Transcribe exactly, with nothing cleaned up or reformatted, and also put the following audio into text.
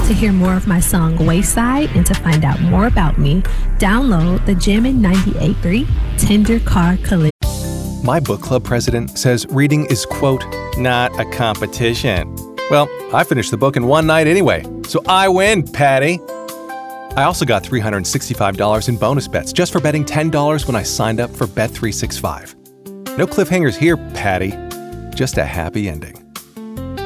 To hear more of my song Wayside and to find out more about me, download the Jammin' ninety-eight point three Tender Car Collision. My book club president says reading is, quote, not a competition. Well, I finished the book in one night anyway, so I win, Patty. I also got three hundred sixty-five dollars in bonus bets just for betting ten dollars when I signed up for Bet three sixty-five. No cliffhangers here, Patty. Just a happy ending.